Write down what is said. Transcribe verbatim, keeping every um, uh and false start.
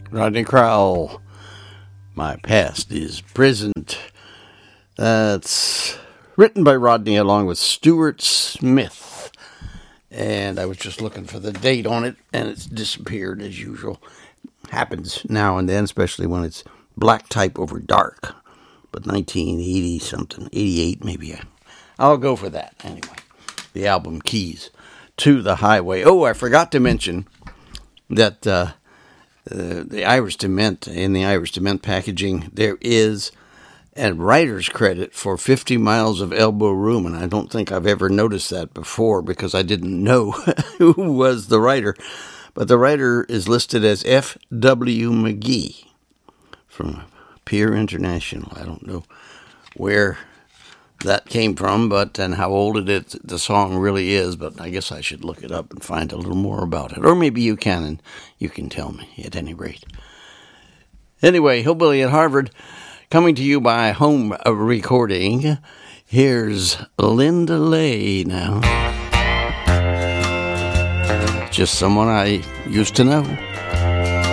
Rodney Crowell. My past is present. That's written by Rodney along with Stuart Smith. And I was just looking for the date on it, and it's disappeared as usual. Happens now and then, especially when it's black type over dark. But nineteen eighty something, eighty-eight maybe. I'll go for that anyway. The album Keys to the Highway. Oh, I forgot to mention that uh, uh, the Irish Dement, in the Irish Dement packaging, there is a writer's credit for fifty miles of elbow room, and I don't think I've ever noticed that before because I didn't know who was the writer. But the writer is listed as F W McGee from Peer International. I don't know where that came from, but and how old it is, the song really is, but I guess I should look it up and find a little more about it. Or maybe you can, and you can tell me at any rate. Anyway, Hillbilly at Harvard, coming to you by home recording. Here's Linda Lay now. Just someone I used to know.